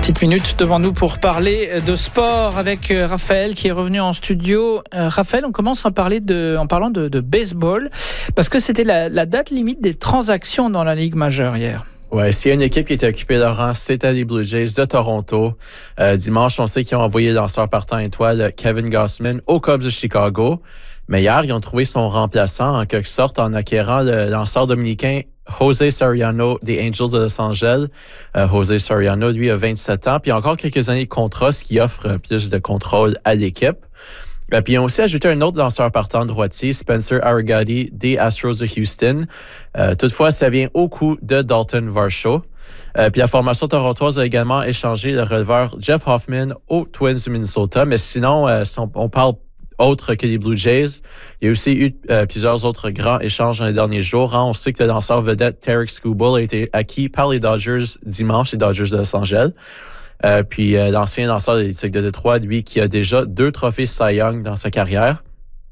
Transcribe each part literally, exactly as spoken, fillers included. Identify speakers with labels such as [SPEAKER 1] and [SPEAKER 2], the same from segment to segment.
[SPEAKER 1] Petite minute devant nous pour parler de sport avec Raphaël qui est revenu en studio. Euh, Raphaël, on commence à parler de, en parlant de, de baseball parce que c'était la, la date limite des transactions dans la Ligue majeure hier.
[SPEAKER 2] Ouais, s'il y a une équipe qui était occupée, Laurent, c'était les Blue Jays de Toronto. Euh, dimanche, on sait qu'ils ont envoyé le lanceur partant étoile Kevin Gausman aux Cubs de Chicago. Mais hier, ils ont trouvé son remplaçant en quelque sorte en acquérant le lanceur dominicain José Soriano des Angels de Los Angeles. Euh, José Soriano, lui, a vingt-sept ans, puis encore quelques années de contrat, ce qui offre plus de contrôle à l'équipe. Euh, puis ils ont aussi ajouté un autre lanceur partant droitier, Spencer Arrigati des Astros de Houston. Euh, toutefois, ça vient au coût de Dalton Varsho. Euh, puis la formation torontoise a également échangé le releveur Jeff Hoffman aux Twins du Minnesota. Mais sinon, euh, si on, on parle autre que les Blue Jays, il y a aussi eu euh, plusieurs autres grands échanges dans les derniers jours. Hein. On sait que le lanceur vedette Tarik Skubal a été acquis par les Dodgers dimanche, les Dodgers de Los Angeles. Euh, puis euh, l'ancien lanceur des Tigres de Détroit, lui, qui a déjà deux trophées Cy Young dans sa carrière.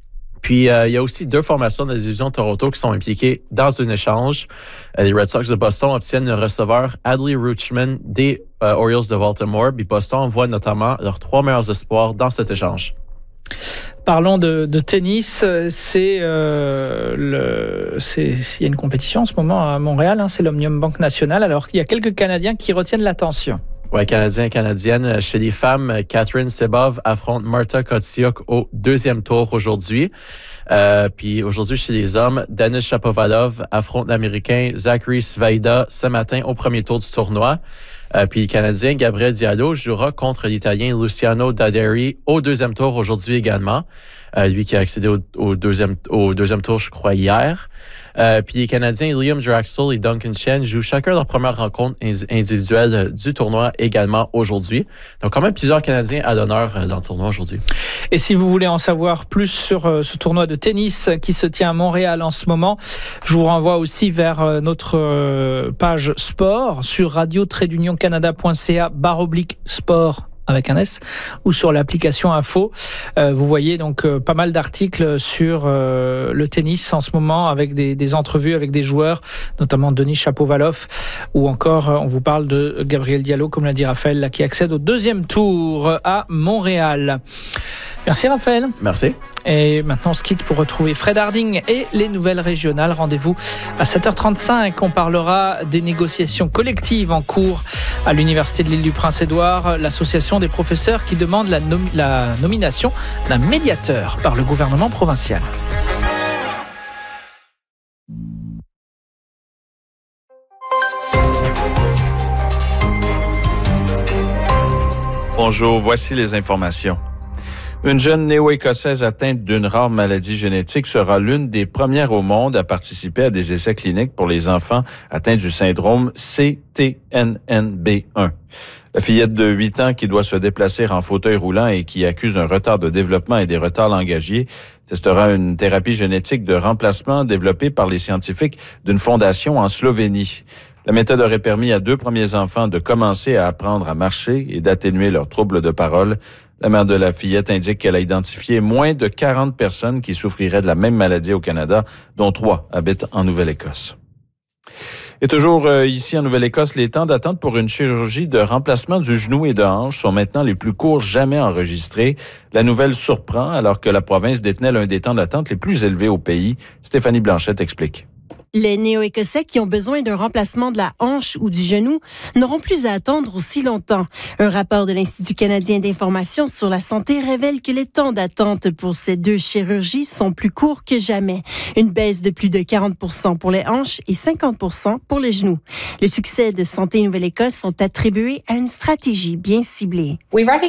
[SPEAKER 2] Puis euh, il y a aussi deux formations de la division de Toronto qui sont impliquées dans un échange. Euh, les Red Sox de Boston obtiennent le receveur Adley Rutschman des euh, Orioles de Baltimore. Puis Boston envoie notamment leurs trois meilleurs espoirs dans cet échange.
[SPEAKER 1] Parlons de, de tennis, c'est, euh, le, c'est, il y a une compétition en ce moment à Montréal, hein, c'est l'Omnium Bank National. Alors il y a quelques Canadiens qui retiennent l'attention.
[SPEAKER 2] Oui, Canadiens et Canadiennes. Chez les femmes, Catherine Sebov affronte Marta Kotsiuk au deuxième tour aujourd'hui. Euh, puis aujourd'hui, chez les hommes, Denis Shapovalov affronte l'Américain Zachary Svaida ce matin au premier tour du tournoi. Euh, puis le Canadien Gabriel Diallo jouera contre l'Italien Luciano Daderi au deuxième tour aujourd'hui également. Euh, lui qui a accédé au, au, deuxième, au deuxième tour, je crois, hier. Euh, puis les Canadiens Liam Draxl et Duncan Chen jouent chacun leur première rencontre individuelle du tournoi également aujourd'hui. Donc quand même plusieurs Canadiens à l'honneur dans le tournoi aujourd'hui.
[SPEAKER 1] Et si vous voulez en savoir plus sur euh, ce tournoi de tennis qui se tient à Montréal en ce moment, je vous renvoie aussi vers euh, notre euh, page sport sur radio trait d'union canada point c a barre oblique sport avec un S, ou sur l'application Info. Euh, vous voyez donc euh, pas mal d'articles sur euh, le tennis en ce moment, avec des, des entrevues avec des joueurs, notamment Denis Shapovalov, ou encore euh, on vous parle de Gabriel Diallo, comme l'a dit Raphaël, là, qui accède au deuxième tour à Montréal. Merci Raphaël.
[SPEAKER 2] Merci.
[SPEAKER 1] Et maintenant on se quitte pour retrouver Fred Harding et les nouvelles régionales. Rendez-vous à sept heures trente-cinq. On parlera des négociations collectives en cours à l'Université de l'Île-du-Prince-Édouard, l'association des professeurs qui demande la, nom- la nomination d'un médiateur par le gouvernement provincial.
[SPEAKER 3] Bonjour, voici les informations. Une jeune néo-écossaise atteinte d'une rare maladie génétique sera l'une des premières au monde à participer à des essais cliniques pour les enfants atteints du syndrome C T N N B un. La fillette de huit ans qui doit se déplacer en fauteuil roulant et qui accuse un retard de développement et des retards langagiers testera une thérapie génétique de remplacement développée par les scientifiques d'une fondation en Slovénie. La méthode aurait permis à deux premiers enfants de commencer à apprendre à marcher et d'atténuer leurs troubles de parole. La mère de la fillette indique qu'elle a identifié moins de quarante personnes qui souffriraient de la même maladie au Canada, dont trois habitent en Nouvelle-Écosse. Et toujours euh, ici en Nouvelle-Écosse, les temps d'attente pour une chirurgie de remplacement du genou et de hanche sont maintenant les plus courts jamais enregistrés. La nouvelle surprend alors que la province détenait l'un des temps d'attente les plus élevés au pays. Stéphanie Blanchette explique.
[SPEAKER 4] Les Néo-Écossais qui ont besoin d'un remplacement de la hanche ou du genou n'auront plus à attendre aussi longtemps. Un rapport de l'Institut canadien d'information sur la santé révèle que les temps d'attente pour ces deux chirurgies sont plus courts que jamais. Une baisse de plus de quarante pour cent pour les hanches et cinquante pour cent pour les genoux. Le succès de Santé Nouvelle-Écosse sont attribués à une stratégie bien ciblée.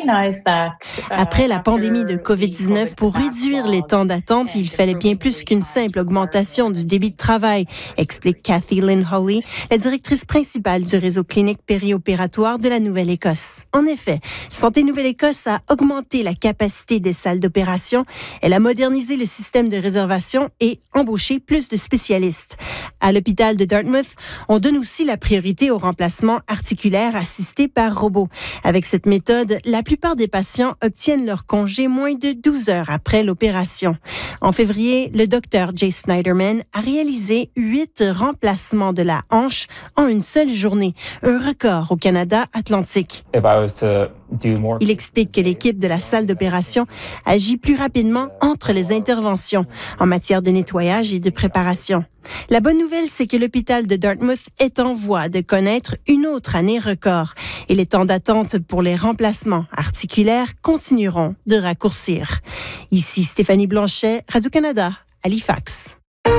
[SPEAKER 4] Après la pandémie de covid dix-neuf, pour réduire les temps d'attente, il fallait bien plus qu'une simple augmentation du débit de travail, explique Cathy Lynn Hawley, la directrice principale du réseau clinique périopératoire de la Nouvelle-Écosse. En effet, Santé Nouvelle-Écosse a augmenté la capacité des salles d'opération, elle a modernisé le système de réservation et embauché plus de spécialistes. À l'hôpital de Dartmouth, on donne aussi la priorité au remplacement articulaire assisté par robot. Avec cette méthode, la plupart des patients obtiennent leur congé moins de douze heures après l'opération. En février, le docteur Jay Snyderman a réalisé huit remplacements de la hanche en une seule journée, un record au Canada atlantique. Il explique que l'équipe de la salle d'opération agit plus rapidement entre les interventions en matière de nettoyage et de préparation. La bonne nouvelle, c'est que l'hôpital de Dartmouth est en voie de connaître une autre année record et les temps d'attente pour les remplacements articulaires continueront de raccourcir. Ici Stéphanie Blanchet, Radio-Canada, Halifax.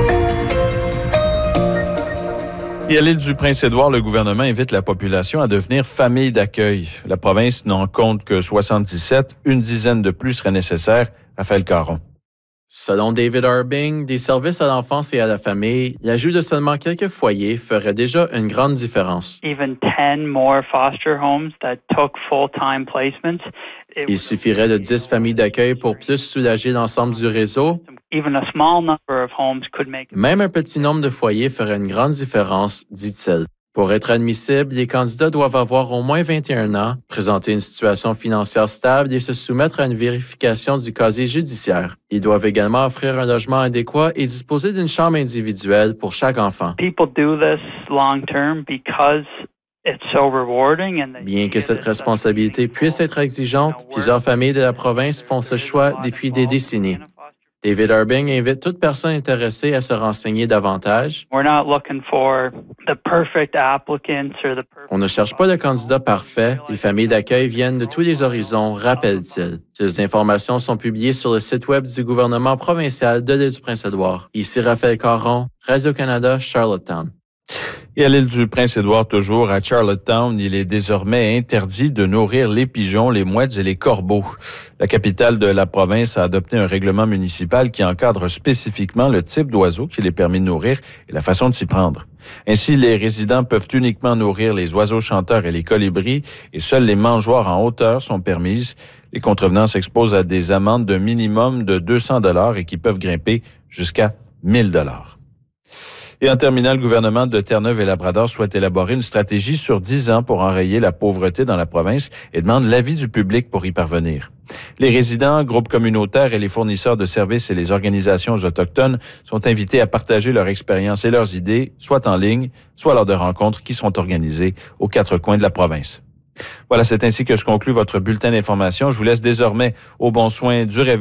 [SPEAKER 3] Et à l'île du Prince-Édouard, le gouvernement invite la population à devenir famille d'accueil. La province n'en compte que soixante-dix-sept, une dizaine de plus serait nécessaire. Raphaël Caron.
[SPEAKER 2] Selon David Arbing, des services à l'enfance et à la famille, l'ajout de seulement quelques foyers ferait déjà une grande différence.
[SPEAKER 5] Even ten more foster homes that took full-time placements.
[SPEAKER 2] Il suffirait de dix familles d'accueil pour plus soulager l'ensemble du réseau.
[SPEAKER 5] Even a small number of homes could make.
[SPEAKER 2] Même un petit nombre de foyers ferait une grande différence, dit-il. Pour être admissible, les candidats doivent avoir au moins vingt et un ans, présenter une situation financière stable et se soumettre à une vérification du casier judiciaire. Ils doivent également offrir un logement adéquat et disposer d'une chambre individuelle pour chaque enfant.
[SPEAKER 5] People do this long term because it's so rewarding and
[SPEAKER 2] Bien que cette responsabilité puisse être exigeante, plusieurs familles de la province font ce choix depuis des décennies. David Arbing invite toute personne intéressée à se renseigner davantage.
[SPEAKER 5] We're not looking for the perfect applicants or the perfect...
[SPEAKER 2] On ne cherche pas de candidat parfait. Les familles d'accueil viennent de tous les horizons, rappelle-t-il. Ces informations sont publiées sur le site web du gouvernement provincial de l'île du Prince-Édouard. Ici Raphaël Caron, Radio-Canada, Charlottetown.
[SPEAKER 3] Et à l'île du Prince-Édouard, toujours à Charlottetown, il est désormais interdit de nourrir les pigeons, les mouettes et les corbeaux. La capitale de la province a adopté un règlement municipal qui encadre spécifiquement le type d'oiseau qu'il est permis de nourrir et la façon de s'y prendre. Ainsi, les résidents peuvent uniquement nourrir les oiseaux chanteurs et les colibris et seules les mangeoires en hauteur sont permises. Les contrevenants s'exposent à des amendes d'un minimum de deux cents dollars et qui peuvent grimper jusqu'à mille dollars. Et en terminant, le gouvernement de Terre-Neuve et Labrador souhaite élaborer une stratégie sur dix ans pour enrayer la pauvreté dans la province et demande l'avis du public pour y parvenir. Les résidents, groupes communautaires et les fournisseurs de services et les organisations autochtones sont invités à partager leur expérience et leurs idées, soit en ligne, soit lors de rencontres qui seront organisées aux quatre coins de la province. Voilà, c'est ainsi que je conclue votre bulletin d'information. Je vous laisse désormais au bon soin du réveil.